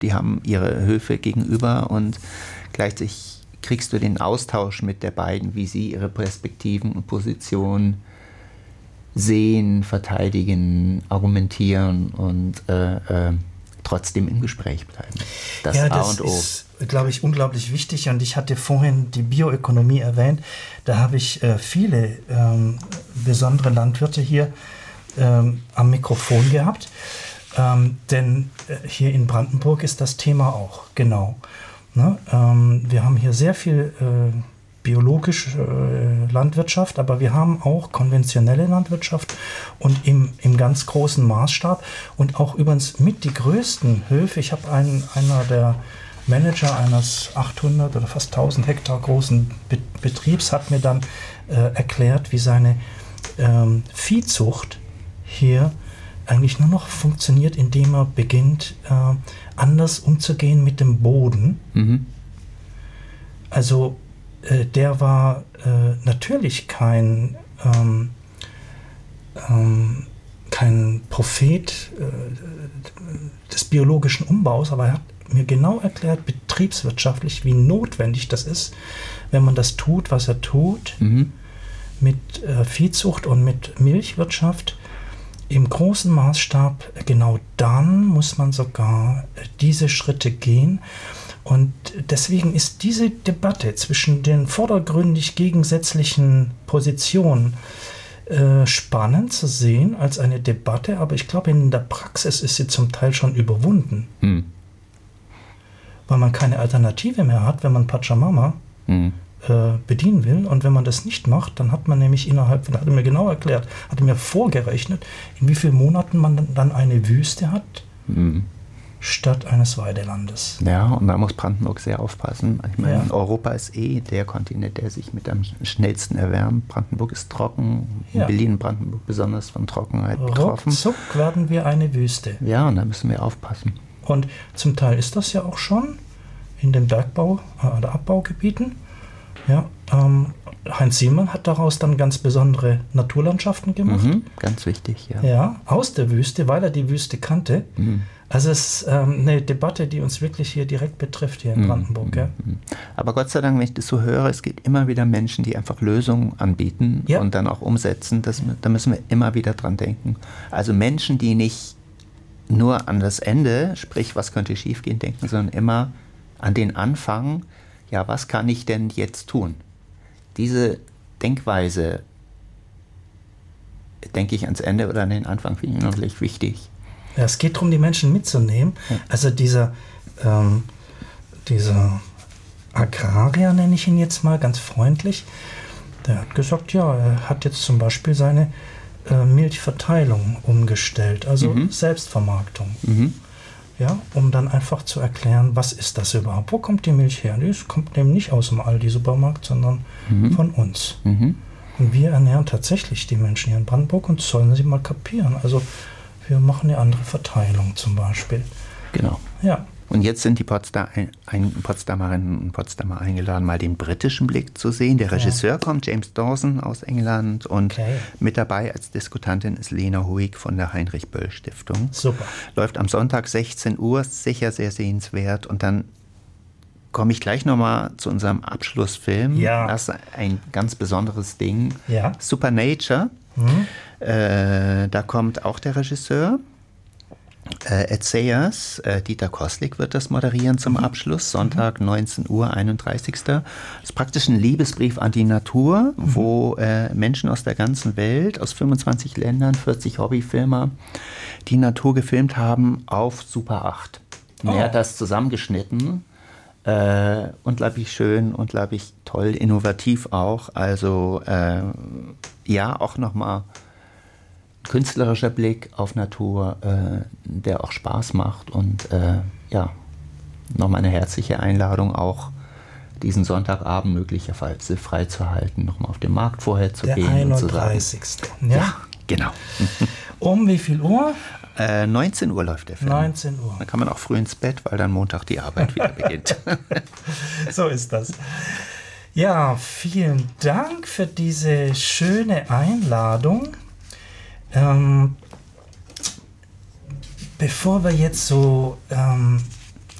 die haben ihre Höfe gegenüber und gleichzeitig kriegst du den Austausch mit der beiden, wie sie ihre Perspektiven und Positionen sehen, verteidigen, argumentieren und trotzdem im Gespräch bleiben. Das A und O. Ist, glaube ich, unglaublich wichtig. Und ich hatte vorhin die Bioökonomie erwähnt. Da habe ich viele besondere Landwirte hier am Mikrofon gehabt. Denn hier in Brandenburg ist das Thema auch, genau. Ne? Wir haben hier sehr viel biologische Landwirtschaft, aber wir haben auch konventionelle Landwirtschaft und im ganz großen Maßstab und auch übrigens mit die größten Höfe. Ich habe einer der Manager eines 800 oder fast 1000 Hektar großen Betriebs hat mir dann erklärt, wie seine Viehzucht hier eigentlich nur noch funktioniert, indem er beginnt, anders umzugehen mit dem Boden. Mhm. Also der war natürlich kein Prophet des biologischen Umbaus, aber er hat mir genau erklärt, betriebswirtschaftlich, wie notwendig das ist, wenn man das tut, was er tut, mit Viehzucht und mit Milchwirtschaft im großen Maßstab. Genau dann muss man sogar diese Schritte gehen. Und deswegen ist diese Debatte zwischen den vordergründig gegensätzlichen Positionen spannend zu sehen als eine Debatte, aber ich glaube, in der Praxis ist sie zum Teil schon überwunden. Weil man keine Alternative mehr hat, wenn man Pachamama bedienen will. Und wenn man das nicht macht, dann hat man nämlich innerhalb, hat er mir genau erklärt, hat er mir vorgerechnet, in wie vielen Monaten man dann eine Wüste hat, statt eines Weidelandes. Ja, und da muss Brandenburg sehr aufpassen. Ich meine, Europa ist der Kontinent, der sich mit am schnellsten erwärmt. Brandenburg ist trocken, Berlin und Brandenburg besonders von Trockenheit betroffen. Ruckzuck werden wir eine Wüste. Ja, und da müssen wir aufpassen. Und zum Teil ist das ja auch schon in den Bergbau- oder Abbaugebieten. Ja, Heinz Sielmann hat daraus dann ganz besondere Naturlandschaften gemacht. Ganz wichtig, ja. Ja, aus der Wüste, weil er die Wüste kannte. Also es ist eine Debatte, die uns wirklich hier direkt betrifft, hier in Brandenburg. Ja. Aber Gott sei Dank, wenn ich das so höre, es gibt immer wieder Menschen, die einfach Lösungen anbieten und dann auch umsetzen. Da müssen wir immer wieder dran denken. Also Menschen, die nicht nur an das Ende, sprich, was könnte schiefgehen, denken, sondern immer an den Anfang. Ja, was kann ich denn jetzt tun? Diese Denkweise, denke ich ans Ende oder an den Anfang, finde ich natürlich wichtig. Ja, es geht darum, die Menschen mitzunehmen. Ja. Also dieser Agrarier, nenne ich ihn jetzt mal ganz freundlich, der hat gesagt, ja, er hat jetzt zum Beispiel seine Milchverteilung umgestellt, also Selbstvermarktung. Ja, um dann einfach zu erklären, was ist das überhaupt? Wo kommt die Milch her? Die kommt eben nicht aus dem Aldi-Supermarkt, sondern von uns. Und wir ernähren tatsächlich die Menschen hier in Brandenburg und sollen sie mal kapieren. Also wir machen eine andere Verteilung zum Beispiel. Genau. Ja. Und jetzt sind die Potsdamerinnen und Potsdamer eingeladen, mal den britischen Blick zu sehen. Der Regisseur kommt, James Dawson aus England. Und mit dabei als Diskutantin ist Lena Huig von der Heinrich-Böll-Stiftung. Super. Läuft am Sonntag 16 Uhr, sicher sehr sehenswert. Und dann komme ich gleich nochmal zu unserem Abschlussfilm. Ja. Das ist ein ganz besonderes Ding. Ja. Supernature. Da kommt auch der Regisseur. Ed Sayers, Dieter Koslik wird das moderieren zum Abschluss, Sonntag 19 Uhr, 31. Das ist praktisch ein Liebesbrief an die Natur, wo Menschen aus der ganzen Welt, aus 25 Ländern, 40 Hobbyfilmer, die Natur gefilmt haben auf Super 8. Und er hat das zusammengeschnitten, unglaublich schön, unglaublich toll, innovativ auch, also auch nochmal künstlerischer Blick auf Natur, der auch Spaß macht und nochmal eine herzliche Einladung, auch diesen Sonntagabend möglicherweise freizuhalten, nochmal auf den Markt vorher zu gehen. Der 31. Und zu sagen, ja, genau. Um wie viel Uhr? 19 Uhr läuft der Film. 19 Uhr. Dann kann man auch früh ins Bett, weil dann Montag die Arbeit wieder beginnt. So ist das. Ja, vielen Dank für diese schöne Einladung. Bevor wir jetzt so